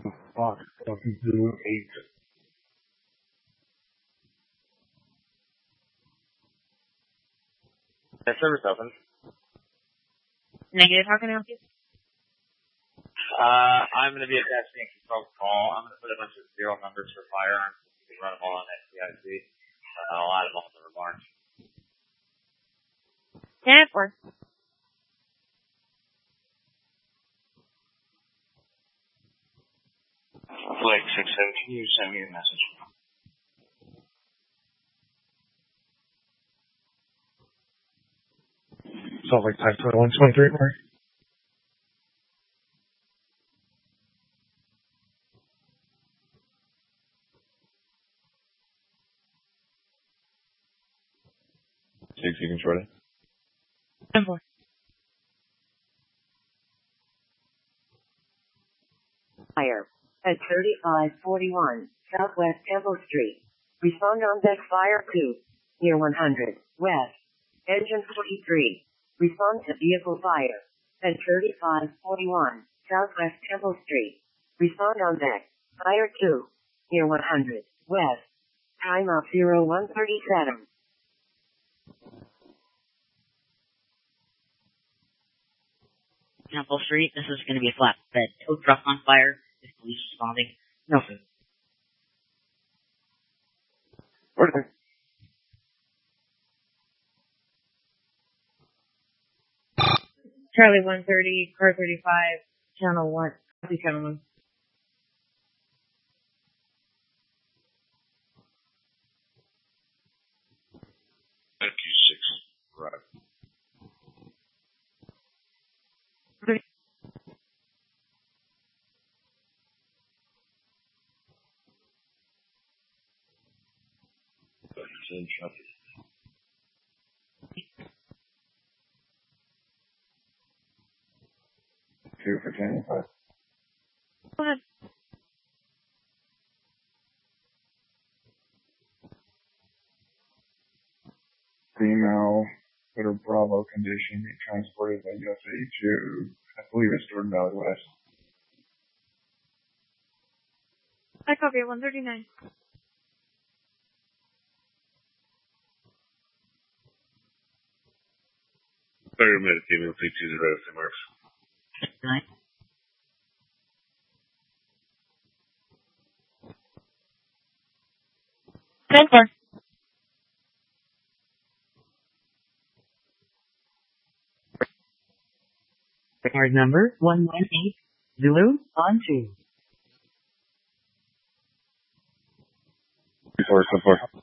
Fuck. Fucking Zulu 8. The service open. Negative, how can I help you? I'm going to be attaching a control call. I'm going to put a bunch of serial numbers for firearms. You can run them all on SCIC. I'll add them all to remarks. 10-4. Flick 67, can you send me a message? Salt Lake Type 2123, Mark. Six seconds ready. 10-4. Fire at 3541 Southwest Temple Street. Respond on deck fire 2 near 100 West. Engine 43. Respond to vehicle fire at 3541 Southwest Temple Street. Respond on deck fire 2 near 100 West. Time of 0137. Temple Street, this is going to be a flatbed tow truck on fire. Is police responding? No, sir. Order. Charlie 130, car 35, channel 1, copy channel 1. Right. Two for 10. Go ahead. Female, Hood Bravo condition, being transported by USA to, I believe it's Jordan Valley West. I copy 139. Paramedic female, please choose the rest of the marks. 9. Ten four. Card number 118 Zulu on 2. 474.